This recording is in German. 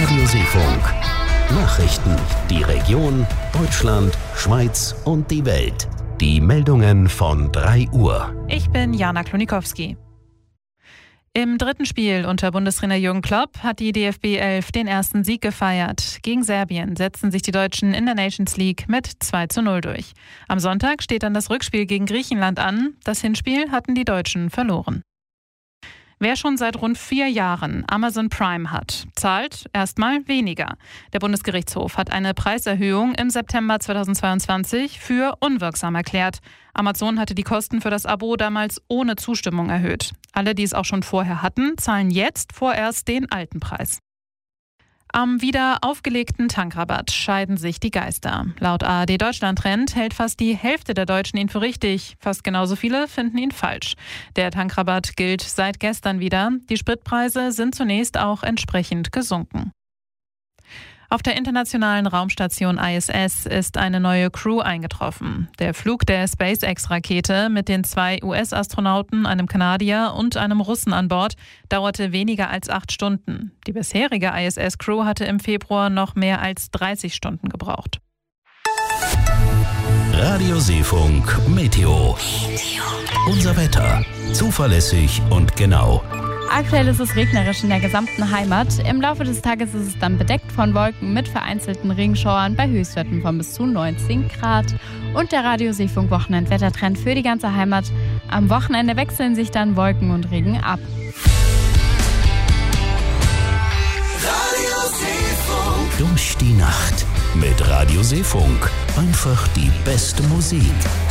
Radio Seefunk. Nachrichten, die Region, Deutschland, Schweiz und die Welt. Die Meldungen von 3 Uhr. Ich bin Jana Klonikowski. Im dritten Spiel unter Bundestrainer Jürgen Klopp hat die DFB 11 den ersten Sieg gefeiert. Gegen Serbien setzten sich die Deutschen in der Nations League mit 2:0 durch. Am Sonntag steht dann das Rückspiel gegen Griechenland an. Das Hinspiel hatten die Deutschen verloren. Wer schon seit rund 4 Jahren Amazon Prime hat, zahlt erstmal weniger. Der Bundesgerichtshof hat eine Preiserhöhung im September 2022 für unwirksam erklärt. Amazon hatte die Kosten für das Abo damals ohne Zustimmung erhöht. Alle, die es auch schon vorher hatten, zahlen jetzt vorerst den alten Preis. Am wieder aufgelegten Tankrabatt scheiden sich die Geister. Laut ARD Deutschland Trend hält fast die Hälfte der Deutschen ihn für richtig. Fast genauso viele finden ihn falsch. Der Tankrabatt gilt seit gestern wieder. Die Spritpreise sind zunächst auch entsprechend gesunken. Auf der internationalen Raumstation ISS ist eine neue Crew eingetroffen. Der Flug der SpaceX-Rakete mit den 2 US-Astronauten, einem Kanadier und einem Russen an Bord, dauerte weniger als 8 Stunden. Die bisherige ISS-Crew hatte im Februar noch mehr als 30 Stunden gebraucht. Radio Seefunk Meteo. Unser Wetter. Zuverlässig und genau. Aktuell ist es regnerisch in der gesamten Heimat. Im Laufe des Tages ist es dann bedeckt von Wolken mit vereinzelten Regenschauern bei Höchstwerten von bis zu 19 Grad. Und der Radio Seefunk Wochenendwettertrend für die ganze Heimat. Am Wochenende wechseln sich dann Wolken und Regen ab. Radio Seefunk. Durch die Nacht mit Radio Seefunk. Einfach die beste Musik.